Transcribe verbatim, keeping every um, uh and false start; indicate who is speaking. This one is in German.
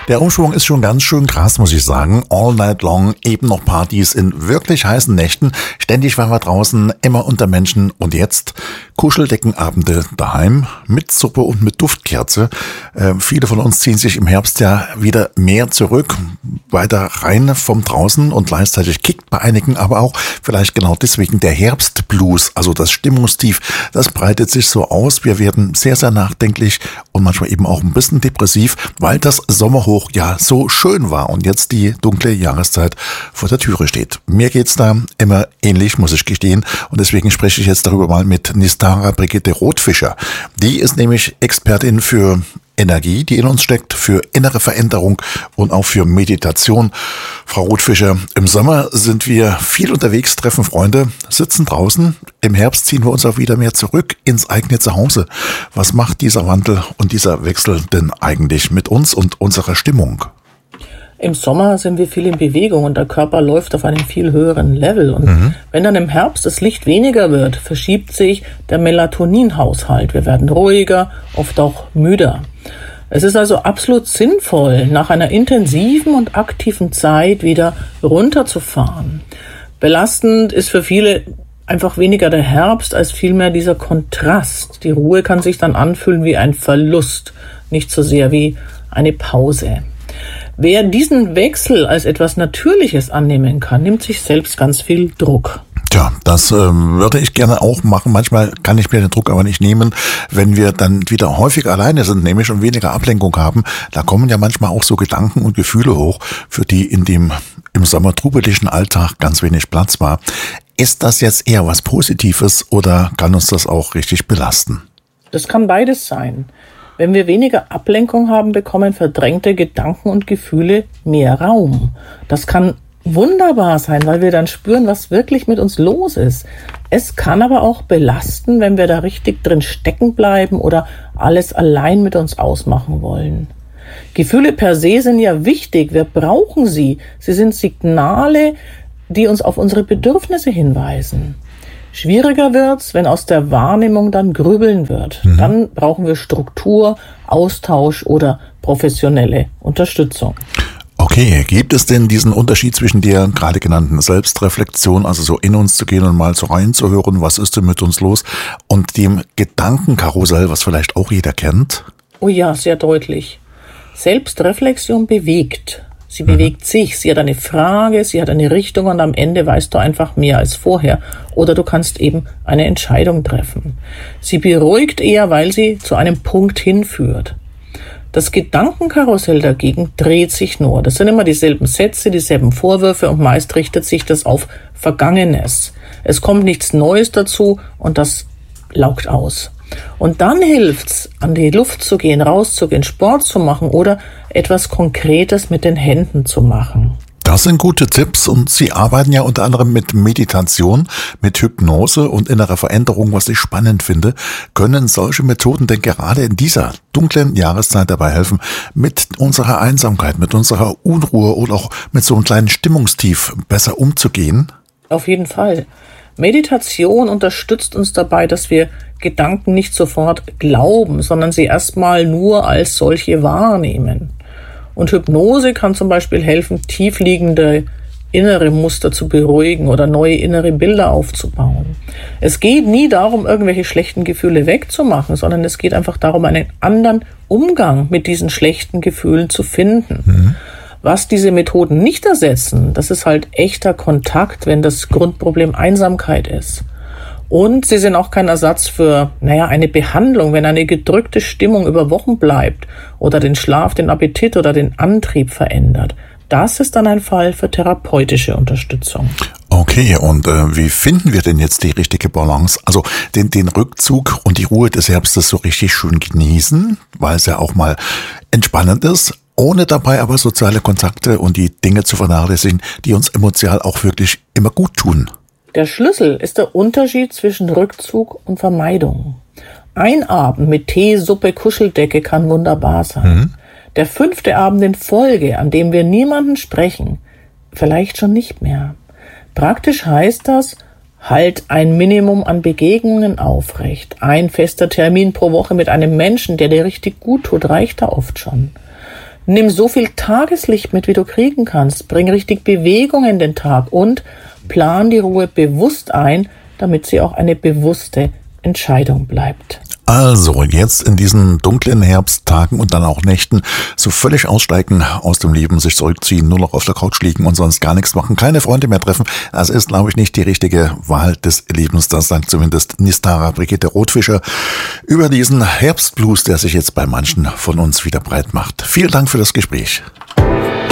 Speaker 1: Der Umschwung ist schon ganz schön krass, muss ich sagen. All night long, eben noch Partys in wirklich heißen Nächten. Ständig waren wir draußen, immer unter Menschen. Und jetzt Kuscheldeckenabende daheim mit Suppe und mit Duftkerze. Äh, viele von uns ziehen sich im Herbst ja wieder mehr zurück, weiter rein vom draußen. Und gleichzeitig kickt bei einigen aber auch vielleicht genau deswegen der Herbstblues, also das Stimmungstief. Das breitet sich so aus. Wir werden sehr, sehr nachdenklich und manchmal eben auch ein bisschen depressiv, weil das Sommerhoch ja so schön war und jetzt die dunkle Jahreszeit vor der Türe steht. Mir geht's da immer ähnlich, muss ich gestehen, und deswegen spreche ich jetzt darüber mal mit Nistara Brigitte Rothfischer. Die ist nämlich Expertin für Energie, die in uns steckt, für innere Veränderung und auch für Meditation. Frau Rothfischer, im Sommer sind wir viel unterwegs, treffen Freunde, sitzen draußen. Im Herbst ziehen wir uns auch wieder mehr zurück ins eigene Zuhause. Was macht dieser Wandel und dieser Wechsel denn eigentlich mit uns und unserer Stimmung?
Speaker 2: Im Sommer sind wir viel in Bewegung und der Körper läuft auf einem viel höheren Level. Und mhm. wenn dann im Herbst das Licht weniger wird, verschiebt sich der Melatoninhaushalt. Wir werden ruhiger, oft auch müder. Es ist also absolut sinnvoll, nach einer intensiven und aktiven Zeit wieder runterzufahren. Belastend ist für viele einfach weniger der Herbst als vielmehr dieser Kontrast. Die Ruhe kann sich dann anfühlen wie ein Verlust, nicht so sehr wie eine Pause. Wer diesen Wechsel als etwas Natürliches annehmen kann, nimmt sich selbst ganz viel Druck.
Speaker 1: Tja, das äh, würde ich gerne auch machen. Manchmal kann ich mir den Druck aber nicht nehmen, wenn wir dann wieder häufig alleine sind, nämlich und weniger Ablenkung haben. Da kommen ja manchmal auch so Gedanken und Gefühle hoch, für die in dem im Sommer trubeligen Alltag ganz wenig Platz war. Ist das jetzt eher was Positives oder kann uns das auch richtig belasten?
Speaker 2: Das kann beides sein. Wenn wir weniger Ablenkung haben, bekommen verdrängte Gedanken und Gefühle mehr Raum. Das kann wunderbar sein, weil wir dann spüren, was wirklich mit uns los ist. Es kann aber auch belasten, wenn wir da richtig drin stecken bleiben oder alles allein mit uns ausmachen wollen. Gefühle per se sind ja wichtig, wir brauchen sie. Sie sind Signale, die uns auf unsere Bedürfnisse hinweisen. Schwieriger wird's, wenn aus der Wahrnehmung dann Grübeln wird. Mhm. Dann brauchen wir Struktur, Austausch oder professionelle Unterstützung.
Speaker 1: Okay, gibt es denn diesen Unterschied zwischen der gerade genannten Selbstreflexion, also so in uns zu gehen und mal so reinzuhören, was ist denn mit uns los, und dem Gedankenkarussell, was vielleicht auch jeder kennt?
Speaker 2: Oh ja, sehr deutlich. Selbstreflexion bewegt. Sie bewegt mhm. sich, sie hat eine Frage, sie hat eine Richtung und am Ende weißt du einfach mehr als vorher. Oder du kannst eben eine Entscheidung treffen. Sie beruhigt eher, weil sie zu einem Punkt hinführt. Das Gedankenkarussell dagegen dreht sich nur. Das sind immer dieselben Sätze, dieselben Vorwürfe und meist richtet sich das auf Vergangenes. Es kommt nichts Neues dazu und das laugt aus. Und dann hilft's, an die Luft zu gehen, rauszugehen, Sport zu machen oder etwas Konkretes mit den Händen zu machen.
Speaker 1: Das sind gute Tipps und Sie arbeiten ja unter anderem mit Meditation, mit Hypnose und innerer Veränderung, was ich spannend finde. Können solche Methoden denn gerade in dieser dunklen Jahreszeit dabei helfen, mit unserer Einsamkeit, mit unserer Unruhe oder auch mit so einem kleinen Stimmungstief besser umzugehen?
Speaker 2: Auf jeden Fall. Meditation unterstützt uns dabei, dass wir Gedanken nicht sofort glauben, sondern sie erstmal nur als solche wahrnehmen. Und Hypnose kann zum Beispiel helfen, tiefliegende innere Muster zu beruhigen oder neue innere Bilder aufzubauen. Es geht nie darum, irgendwelche schlechten Gefühle wegzumachen, sondern es geht einfach darum, einen anderen Umgang mit diesen schlechten Gefühlen zu finden. Mhm. Was diese Methoden nicht ersetzen, das ist halt echter Kontakt, wenn das Grundproblem Einsamkeit ist. Und sie sind auch kein Ersatz für, naja, eine Behandlung, wenn eine gedrückte Stimmung über Wochen bleibt oder den Schlaf, den Appetit oder den Antrieb verändert. Das ist dann ein Fall für therapeutische Unterstützung.
Speaker 1: Okay, und äh, wie finden wir denn jetzt die richtige Balance? Also den, den Rückzug und die Ruhe des Herbstes so richtig schön genießen, weil es ja auch mal entspannend ist, ohne dabei aber soziale Kontakte und die Dinge zu vernachlässigen, die uns emotional auch wirklich immer gut tun.
Speaker 2: Der Schlüssel ist der Unterschied zwischen Rückzug und Vermeidung. Ein Abend mit Tee, Suppe, Kuscheldecke kann wunderbar sein. Mhm. Der fünfte Abend in Folge, an dem wir niemanden sprechen, vielleicht schon nicht mehr. Praktisch heißt das, halt ein Minimum an Begegnungen aufrecht. Ein fester Termin pro Woche mit einem Menschen, der dir richtig gut tut, reicht da oft schon. Nimm so viel Tageslicht mit, wie du kriegen kannst. Bring richtig Bewegung in den Tag und plan die Ruhe bewusst ein, damit sie auch eine bewusste Entscheidung bleibt.
Speaker 1: Also jetzt in diesen dunklen Herbsttagen und dann auch Nächten so völlig aussteigen aus dem Leben, sich zurückziehen, nur noch auf der Couch liegen und sonst gar nichts machen, keine Freunde mehr treffen. Das ist, glaube ich, nicht die richtige Wahl des Lebens. Das sagt zumindest Nistara Brigitte Rotfischer über diesen Herbstblues, der sich jetzt bei manchen von uns wieder breit macht. Vielen Dank für das Gespräch.